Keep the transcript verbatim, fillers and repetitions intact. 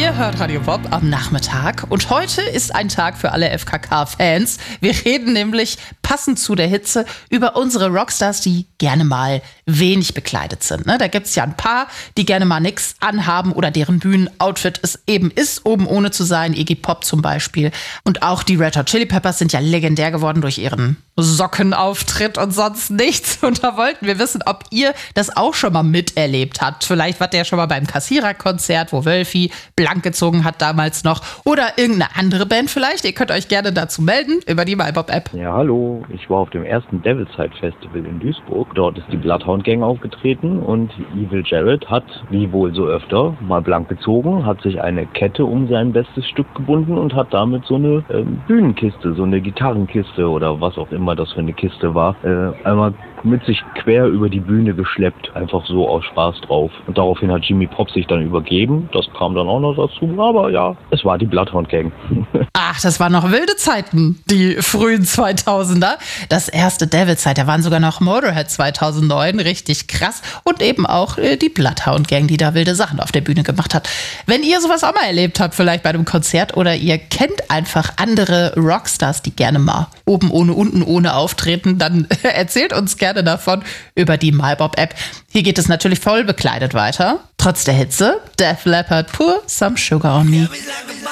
Ihr hört Radio Bob am Nachmittag und heute ist ein Tag für alle F K K-Fans. Wir reden nämlich passend zu der Hitze über unsere Rockstars, die gerne mal wenig bekleidet sind. Ne? Da gibt es ja ein paar, die gerne mal nichts anhaben oder deren Bühnenoutfit es eben ist, oben ohne zu sein. Iggy Pop zum Beispiel. Und auch die Red Hot Chili Peppers sind ja legendär geworden durch ihren Sockenauftritt und sonst nichts. Und da wollten wir wissen, ob ihr das auch schon mal miterlebt habt. Vielleicht wart ihr ja schon mal beim Kassierer-Konzert, wo Wölfi blank gezogen hat damals noch. Oder irgendeine andere Band vielleicht. Ihr könnt euch gerne dazu melden über die MyBob-App. Ja, hallo. Ich war auf dem ersten Devilside Festival in Duisburg. Dort ist die Bloodhound Gang aufgetreten und Evil Jared hat, wie wohl so öfter, mal blank gezogen, hat sich eine Kette um sein bestes Stück gebunden und hat damit so eine ähm, Bühnenkiste, so eine Gitarrenkiste oder was auch immer das für eine Kiste war, äh, einmal mit sich quer über die Bühne geschleppt, einfach so aus Spaß drauf. Und daraufhin hat Jimmy Pop sich dann übergeben, das kam dann auch noch dazu, aber ja, es war die Bloodhound Gang. Ach, das waren noch wilde Zeiten, die frühen zweitausender. Das erste Devilside, da waren sogar noch Motorhead zweitausendneun, richtig krass. Und eben auch äh, die Bloodhound Gang, die da wilde Sachen auf der Bühne gemacht hat. Wenn ihr sowas auch mal erlebt habt, vielleicht bei einem Konzert oder ihr kennt einfach andere Rockstars, die gerne mal oben ohne, unten ohne auftreten, dann erzählt uns gerne davon über die MyBob-App. Hier geht es natürlich voll bekleidet weiter. Trotz der Hitze. Def Leppard, Pour Some Sugar on Me.